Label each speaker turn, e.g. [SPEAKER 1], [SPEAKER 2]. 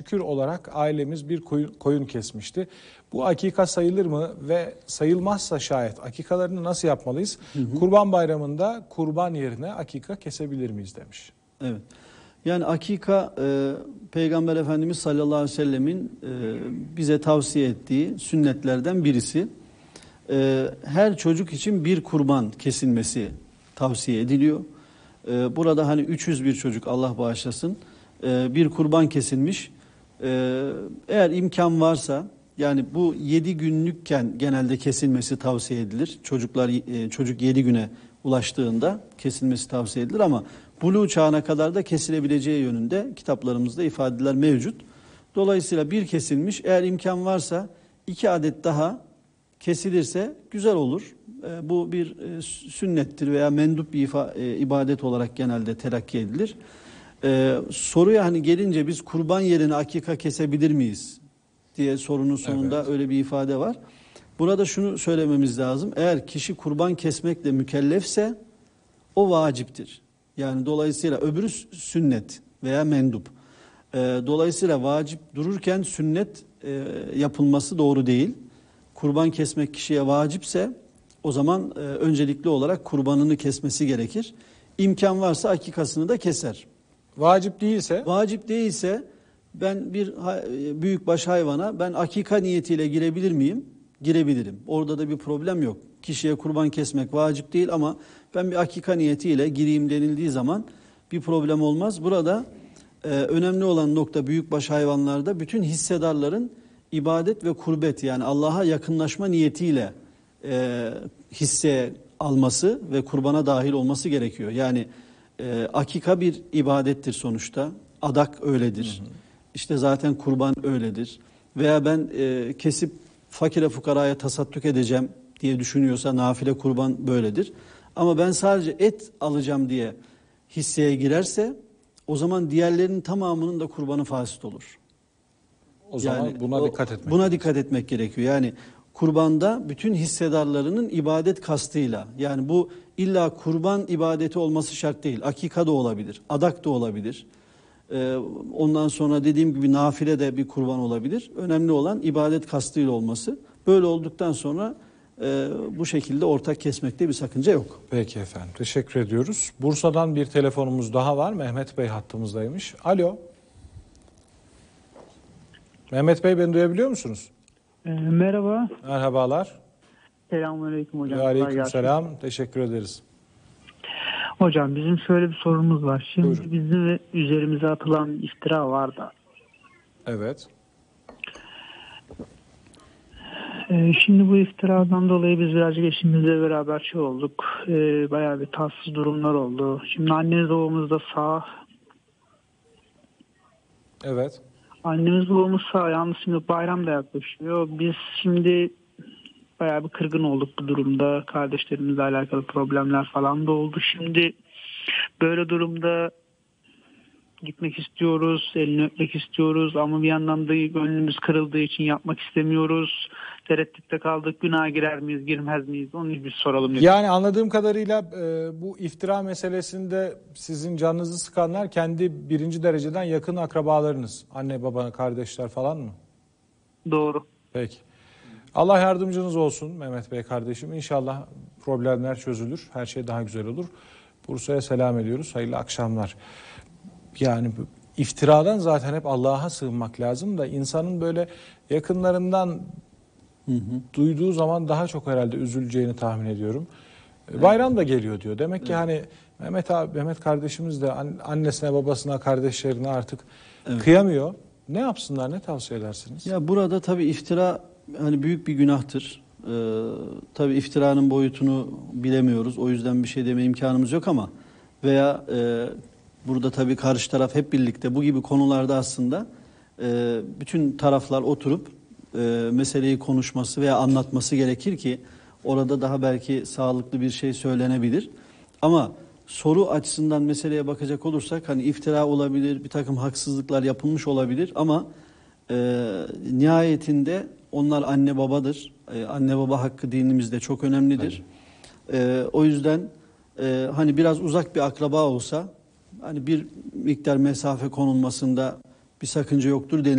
[SPEAKER 1] şükür olarak ailemiz bir koyun kesmişti. Bu akika sayılır mı ve sayılmazsa şayet akikalarını nasıl yapmalıyız? Kurban Bayramı'nda kurban yerine akika kesebilir miyiz demiş.
[SPEAKER 2] Evet. Yani akika Peygamber Efendimiz sallallahu aleyhi ve sellemin bize tavsiye ettiği sünnetlerden birisi. Her çocuk için bir kurban kesilmesi tavsiye ediliyor. Burada hani 301 çocuk, Allah bağışlasın, bir kurban kesilmiş. Eğer imkan varsa, yani bu 7 günlükken genelde kesilmesi tavsiye edilir. Çocuk 7 güne ulaştığında kesilmesi tavsiye edilir ama buluğ çağına kadar da kesilebileceği yönünde kitaplarımızda ifadeler mevcut. Dolayısıyla bir kesilmiş, eğer imkan varsa 2 adet daha kesilirse güzel olur. Bu bir sünnettir veya mendup bir ibadet olarak genelde telakki edilir. Soruya hani gelince biz kurban yerine akika kesebilir miyiz diye sorunun sonunda evet, öyle bir ifade var. Burada şunu söylememiz lazım. Eğer kişi kurban kesmekle mükellefse o vaciptir. Yani dolayısıyla öbürü sünnet veya mendup. Dolayısıyla vacip dururken sünnet yapılması doğru değil. Kurban kesmek kişiye vacipse o zaman öncelikli olarak kurbanını kesmesi gerekir. İmkan varsa akikasını da keser.
[SPEAKER 1] Vacip değilse?
[SPEAKER 2] Vacip değilse ben bir büyükbaş hayvana ben akika niyetiyle girebilir miyim? Girebilirim. Orada da bir problem yok. Kişiye kurban kesmek vacip değil ama ben bir akika niyetiyle gireyim denildiği zaman bir problem olmaz. Burada önemli olan nokta büyükbaş hayvanlarda bütün hissedarların ibadet ve kurbet, yani Allah'a yakınlaşma niyetiyle hisse alması ve kurbana dahil olması gerekiyor. Yani akika bir ibadettir sonuçta. Adak öyledir. İşte zaten kurban öyledir. Veya ben kesip fakire fukaraya tasadduk edeceğim diye düşünüyorsa nafile kurban böyledir. Ama ben sadece et alacağım diye hisseye girerse o zaman diğerlerinin tamamının da kurbanı fasit olur.
[SPEAKER 1] O zaman yani
[SPEAKER 2] buna dikkat etmek gerekiyor. Yani kurbanda bütün hissedarlarının ibadet kastıyla, yani bu illa kurban ibadeti olması şart değil. Akika da olabilir, adak da olabilir. Ondan sonra dediğim gibi nafile de bir kurban olabilir. Önemli olan ibadet kastıyla olması. Böyle olduktan sonra bu şekilde ortak kesmekte bir sakınca yok.
[SPEAKER 1] Peki efendim, teşekkür ediyoruz. Bursa'dan bir telefonumuz daha var. Mehmet Bey hattımızdaymış. Alo. Mehmet Bey, beni duyabiliyor musunuz?
[SPEAKER 3] Merhaba.
[SPEAKER 1] Merhabalar.
[SPEAKER 3] Selamünaleyküm hocam.
[SPEAKER 1] Aleykümselam. Teşekkür ederiz.
[SPEAKER 3] Hocam bizim şöyle bir sorumuz var. Şimdi
[SPEAKER 1] Buyurun.
[SPEAKER 3] bizim üzerimize atılan iftira var da.
[SPEAKER 1] Evet.
[SPEAKER 3] Şimdi bu iftiradan dolayı biz birazcık eşimizle beraber olduk. Bayağı bir tatsız durumlar oldu. Şimdi annemiz babamız da sağ.
[SPEAKER 1] Evet.
[SPEAKER 3] Annemiz babamız sağ. Yalnız şimdi bayram da yaklaşıyor. Biz şimdi bayağı bir kırgın olduk bu durumda. Kardeşlerimizle alakalı problemler falan da oldu. Şimdi böyle durumda gitmek istiyoruz, elini öpmek istiyoruz ama bir yandan da gönlümüz kırıldığı için yapmak istemiyoruz. Tereddütte kaldık. Günaha girer miyiz, girmez miyiz? Onu bir soralım.
[SPEAKER 1] Yani anladığım kadarıyla bu iftira meselesinde sizin canınızı sıkanlar kendi birinci dereceden yakın akrabalarınız. Anne, baba, kardeşler falan mı?
[SPEAKER 3] Doğru.
[SPEAKER 1] Peki. Allah yardımcınız olsun Mehmet Bey kardeşim. İnşallah problemler çözülür. Her şey daha güzel olur. Bursa'ya selam ediyoruz. Hayırlı akşamlar. Yani iftiradan zaten hep Allah'a sığınmak lazım da insanın böyle yakınlarından duyduğu zaman daha çok herhalde üzüleceğini tahmin ediyorum. Bayram da geliyor diyor. Demek ki hani Mehmet kardeşimiz de annesine, babasına, kardeşlerine artık kıyamıyor. Ne yapsınlar, ne tavsiye edersiniz?
[SPEAKER 2] Ya burada tabii iftira hani büyük bir günahtır. Tabii iftiranın boyutunu bilemiyoruz. O yüzden bir şey deme imkanımız yok ama veya burada tabii karşı taraf hep birlikte bu gibi konularda aslında bütün taraflar oturup meseleyi konuşması veya anlatması gerekir ki orada daha belki sağlıklı bir şey söylenebilir. Ama soru açısından meseleye bakacak olursak hani iftira olabilir, bir takım haksızlıklar yapılmış olabilir ama nihayetinde onlar anne babadır. Anne baba hakkı dinimizde çok önemlidir. O yüzden hani biraz uzak bir akraba olsa hani bir miktar mesafe konulmasında bir sakınca yoktur denilir.